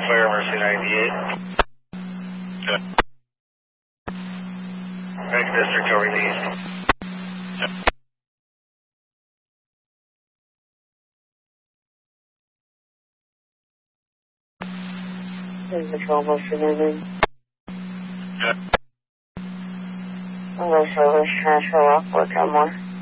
Fire Mercy 98. Next district over the east. This is Patrol Buster Moving. Yeah. Hello, service transfer Rockport, 10 more.